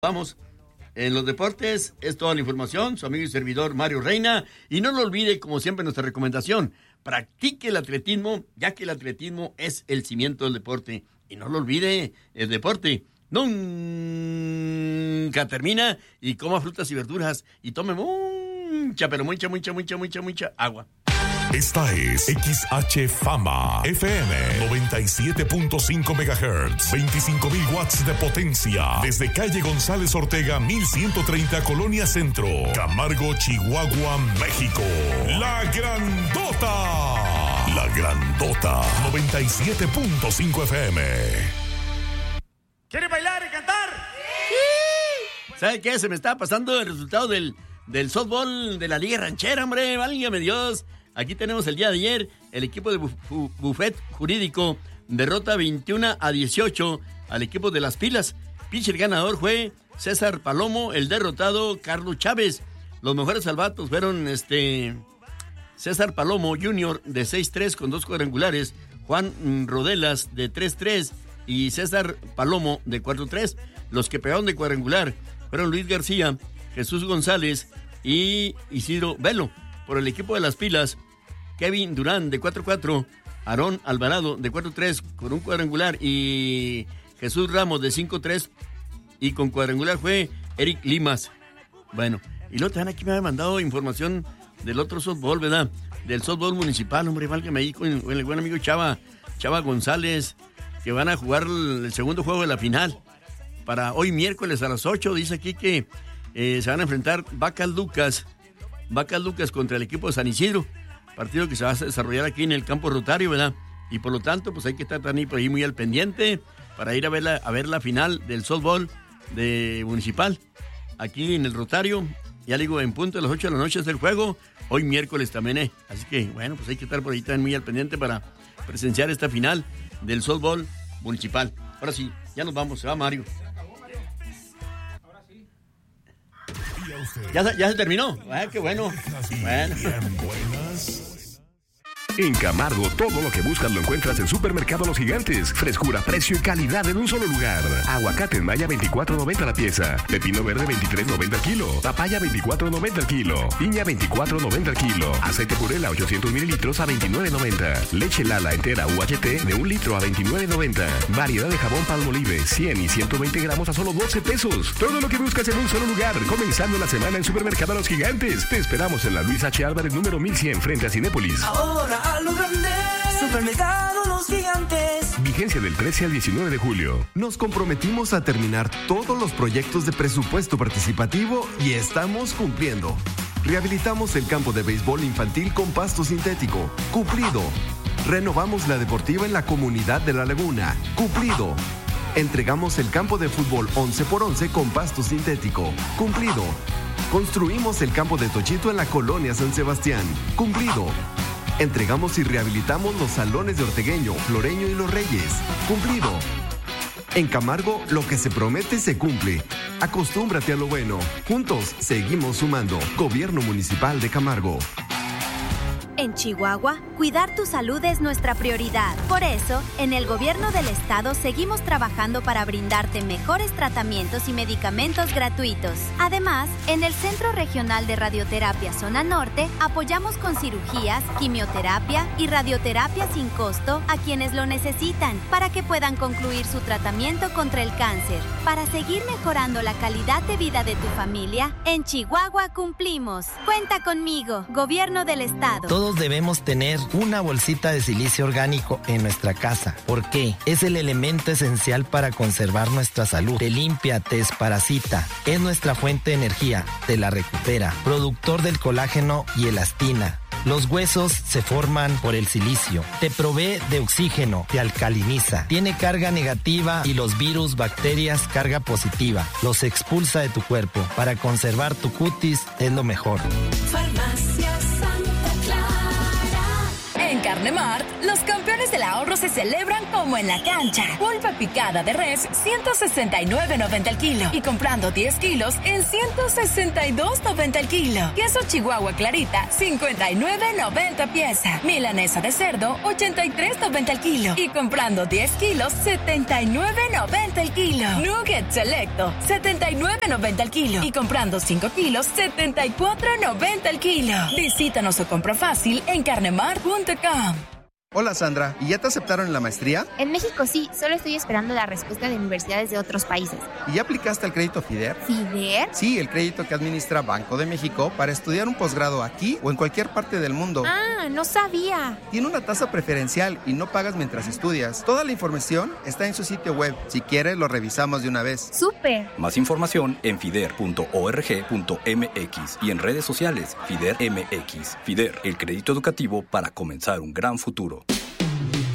Vamos, en los deportes es toda la información, su amigo y servidor Mario Reina, y no lo olvide, como siempre, nuestra recomendación, practique el atletismo, ya que el atletismo es el cimiento del deporte, y no lo olvide, el deporte nunca termina, y coma frutas y verduras, y tome mucha agua. Esta es XH Fama FM 97.5 MHz, 25,000 watts de potencia, desde calle González Ortega 1130 Colonia Centro, Camargo, Chihuahua, México. La Grandota 97.5 FM. ¿Quiere bailar y cantar? ¡Sí! ¿Sabe qué? Se me está pasando el resultado del softball de la Liga Ranchera, hombre, válgame Dios. Aquí tenemos el día de ayer, el equipo de Buffet Jurídico derrota 21-18 al equipo de Las Pilas. Pitcher ganador fue César Palomo, el derrotado Carlos Chávez. Los mejores salvatos fueron César Palomo Jr. de 6-3 con 2 cuadrangulares, Juan Rodelas de 3-3 y César Palomo de 4-3. Los que pegaron de cuadrangular fueron Luis García, Jesús González y Isidro Velo. Por el equipo de Las Pilas, Kevin Durán de 4-4, Aarón Alvarado de 4-3 con un cuadrangular y Jesús Ramos de 5-3 y con cuadrangular fue Eric Limas. Bueno, y luego también aquí me había mandado información del otro softball, ¿verdad? Del softball municipal, hombre, válgame ahí con el buen amigo Chava González, que van a jugar el segundo juego de la final para hoy miércoles a las 8. Dice aquí que se van a enfrentar Vacas Lucas contra el equipo de San Isidro, partido que se va a desarrollar aquí en el campo Rotario, ¿verdad? Y por lo tanto, pues hay que estar también por ahí muy al pendiente para ir a ver la final del softball de municipal, aquí en el Rotario. Ya le digo, en punto de las 8 de la noche es el juego, hoy miércoles también, Así que, bueno, pues hay que estar por ahí también muy al pendiente para presenciar esta final del softball municipal. Ahora sí, ya nos vamos, se va Mario. Ya se terminó. Qué bueno. En Camargo, todo lo que buscas lo encuentras en Supermercado Los Gigantes. Frescura, precio y calidad en un solo lugar. Aguacate en Maya, $24.90 la pieza. Pepino verde, $23.90 el kilo. Papaya, $24.90 el kilo. Piña, $24.90 el kilo. Aceite Purela, 800 mililitros a $29.90. Leche Lala entera UHT de 1 litro a $29.90. Variedad de jabón Palmolive, 100 y 120 gramos a solo 12 pesos. Todo lo que buscas en un solo lugar. Comenzando la semana en Supermercado Los Gigantes. Te esperamos en la Luis H. Álvarez número 1100 frente a Cinépolis. Ahora a lo grande, Supermercado Los Gigantes. Vigencia del 13 al 19 de julio. Nos comprometimos a terminar todos los proyectos de presupuesto participativo y estamos cumpliendo. Rehabilitamos el campo de béisbol infantil con pasto sintético. Cumplido. Renovamos la deportiva en la comunidad de La Laguna. Cumplido. Entregamos el campo de fútbol 11x11 con pasto sintético. Cumplido. Construimos el campo de Tochito en la colonia San Sebastián. Cumplido. Entregamos y rehabilitamos los salones de Ortegueño, Floreño y Los Reyes. Cumplido. En Camargo, lo que se promete se cumple. Acostúmbrate a lo bueno. Juntos, seguimos sumando. Gobierno Municipal de Camargo. En Chihuahua, cuidar tu salud es nuestra prioridad. Por eso, en el gobierno del estado seguimos trabajando para brindarte mejores tratamientos y medicamentos gratuitos. Además, en el Centro Regional de Radioterapia Zona Norte, apoyamos con cirugías, quimioterapia y radioterapia sin costo a quienes lo necesitan para que puedan concluir su tratamiento contra el cáncer. Para seguir mejorando la calidad de vida de tu familia, en Chihuahua cumplimos. Cuenta conmigo, gobierno del estado. Todos debemos tener una bolsita de silicio orgánico en nuestra casa. ¿Por qué? Es el elemento esencial para conservar nuestra salud. Te limpia, te desparasita. Es nuestra fuente de energía. Te la recupera. Productor del colágeno y elastina. Los huesos se forman por el silicio. Te provee de oxígeno, te alcaliniza. Tiene carga negativa y los virus, bacterias, carga positiva. Los expulsa de tu cuerpo. Para conservar tu cutis es lo mejor. Farmacia Santa Clara. En Carnemart, los campeones del ahorro se celebran como en la cancha. Pulpa picada de res, 169.90 el kilo. Y comprando 10 kilos, en 162.90 el kilo. Queso Chihuahua Clarita, 59.90 pieza. Milanesa de cerdo, 83.90 el kilo. Y comprando 10 kilos, 79.90 el kilo. Nugget Selecto, 79.90 el kilo. Y comprando 5 kilos, 74.90 el kilo. Visítanos o compra fácil en carnemart.com. Hola Sandra, ¿y ya te aceptaron en la maestría? En México sí, solo estoy esperando la respuesta de universidades de otros países. ¿Y ya aplicaste al crédito FIDER? ¿FIDER? Sí, el crédito que administra Banco de México para estudiar un posgrado aquí o en cualquier parte del mundo. Ah, no sabía. Tiene una tasa preferencial y no pagas mientras estudias. Toda la información está en su sitio web. Si quieres, lo revisamos de una vez. ¡Súper! Más información en fider.org.mx y en redes sociales FIDER MX. FIDER, el crédito educativo para comenzar un gran futuro.